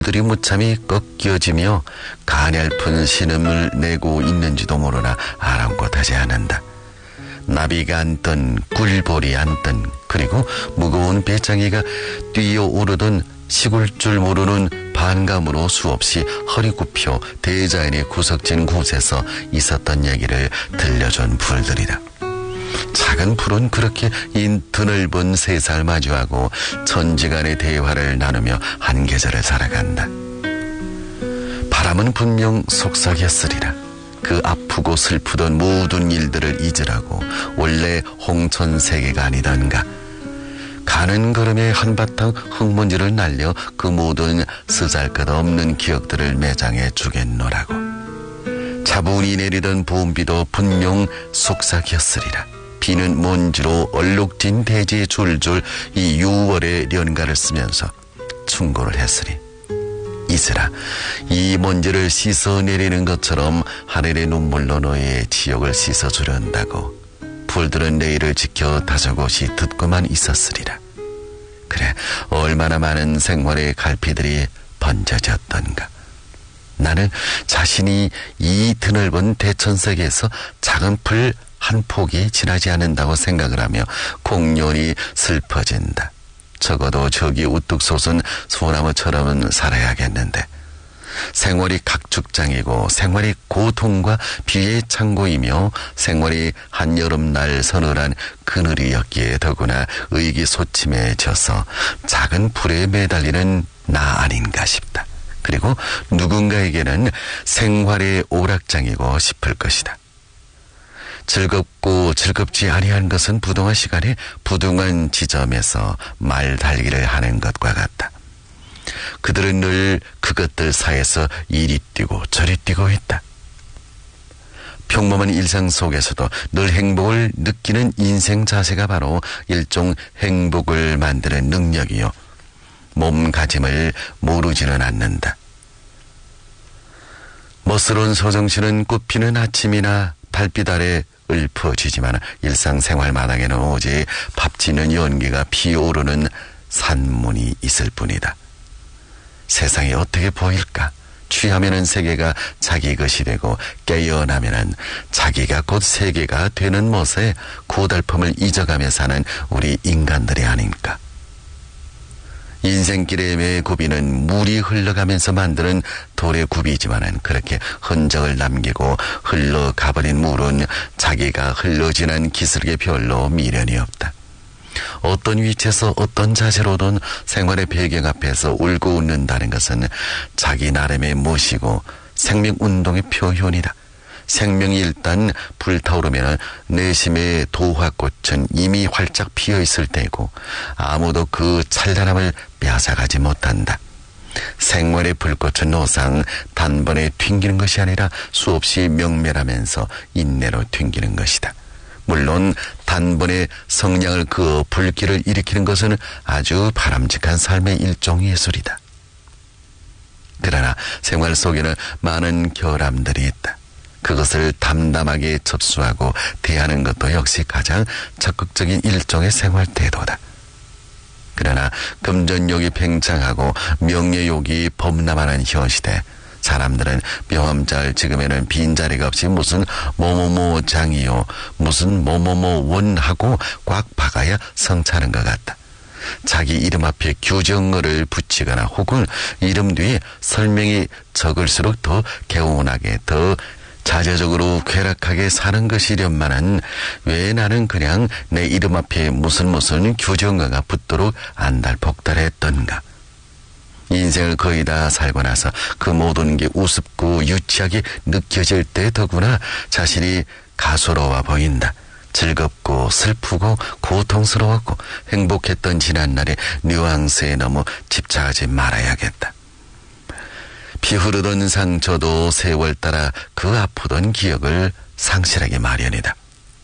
들이 무참히 꺾여지며 가냘픈 신음을 내고 있는지도 모르나 아랑곳하지 않는다. 나비가 앉던 꿀벌이 앉던 그리고 무거운 배짱이가 뛰어오르던 식을 줄 모르는 반감으로 수없이 허리 굽혀 대자연의 구석진 곳에서 있었던 얘기를 들려준 풀들이다. 작은 풀은 그렇게 이 드넓은 세상을 마주하고 천지간의 대화를 나누며 한 계절을 살아간다. 바람은 분명 속삭였으리라. 그 아프고 슬프던 모든 일들을 잊으라고 원래 홍천세계가 아니던가. 가는 걸음에 한바탕 흙먼지를 날려 그 모든 쓰잘것없는 기억들을 매장해 주겠노라고. 차분히 내리던 봄비도 분명 속삭였으리라. 비는 먼지로 얼룩진 대지에 줄줄 이 6월의 연가를 쓰면서 충고를 했으리. 이슬아, 이 먼지를 씻어내리는 것처럼 하늘의 눈물로 너의 지옥을 씻어주려한다고. 풀들은 내일을 지켜 다소곳이 듣고만 있었으리라. 그래, 얼마나 많은 생활의 갈피들이 번져졌던가. 나는 자신이 이 드넓은 대천세계에서 작은 풀 한 폭이 지나지 않는다고 생각을 하며 공연히 슬퍼진다. 적어도 저기 우뚝 솟은 소나무처럼은 살아야겠는데. 생활이 각축장이고 생활이 고통과 비의 창고이며 생활이 한여름날 서늘한 그늘이었기에 더구나 의기소침해져서 작은 풀에 매달리는 나 아닌가 싶다. 그리고 누군가에게는 생활의 오락장이고 싶을 것이다. 즐겁고 즐겁지 아니한 것은 부동한 시간에 부동한 지점에서 말달기를 하는 것과 같다. 그들은 늘 그것들 사이에서 이리 뛰고 저리 뛰고 있다. 평범한 일상 속에서도 늘 행복을 느끼는 인생 자세가 바로 일종 행복을 만드는 능력이요. 몸가짐을 모르지는 않는다. 멋스러운 서정치는 꽃피는 아침이나 달빛 아래 읊어지지만 일상생활 마당에는 오직 밥지는 연기가 피어오르는 산문이 있을 뿐이다. 세상이 어떻게 보일까? 취하면은 세계가 자기 것이 되고 깨어나면은 자기가 곧 세계가 되는 멋에 고달픔을 잊어가며 사는 우리 인간들이 아닌가. 인생길의 매고비는 물이 흘러가면서 만드는 돌의 굽이지만은 그렇게 흔적을 남기고 흘러가버린 물은 자기가 흘러지난 기슭에 별로 미련이 없다. 어떤 위치에서 어떤 자세로든 생활의 배경 앞에서 울고 웃는다는 것은 자기 나름의 멋이고 생명운동의 표현이다. 생명이 일단 불타오르면 내심의 도화꽃은 이미 활짝 피어있을 때고 아무도 그 찬란함을 뺏어가지 못한다. 생활의 불꽃은 노상 단번에 튕기는 것이 아니라 수없이 명멸하면서 인내로 튕기는 것이다. 물론 단번에 성냥을 그어 불길을 일으키는 것은 아주 바람직한 삶의 일종 예술이다. 그러나 생활 속에는 많은 결함들이 있다. 그것을 담담하게 접수하고 대하는 것도 역시 가장 적극적인 일종의 생활 태도다. 그러나 금전욕이 팽창하고 명예욕이 범람하는 현 시대, 사람들은 명함 잘 찍으면은 빈자리가 없이 무슨 뭐뭐뭐 장이요, 무슨 뭐뭐뭐 원하고 꽉 박아야 성차는 것 같다. 자기 이름 앞에 규정어를 붙이거나 혹은 이름 뒤에 설명이 적을수록 더 개운하게 더 자제적으로 쾌락하게 사는 것이련만은 왜 나는 그냥 내 이름 앞에 무슨 규정어가 붙도록 안달복달했던가. 인생을 거의 다 살고 나서 그 모든 게 우습고 유치하게 느껴질 때 더구나 자신이 가소로워 보인다. 즐겁고 슬프고 고통스러웠고 행복했던 지난날의 뉘앙스에 너무 집착하지 말아야겠다. 피 흐르던 상처도 세월 따라 그 아프던 기억을 상실하게 마련이다.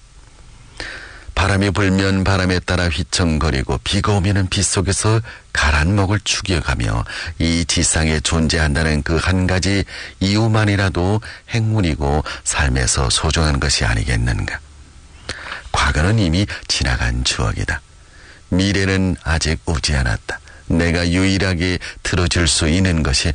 바람이 불면 바람에 따라 휘청거리고 비가 오면은 비 속에서 가란목을 죽여가며 이 지상에 존재한다는 그 한 가지 이유만이라도 행운이고 삶에서 소중한 것이 아니겠는가. 과거는 이미 지나간 추억이다. 미래는 아직 오지 않았다. 내가 유일하게 들어줄 수 있는 것이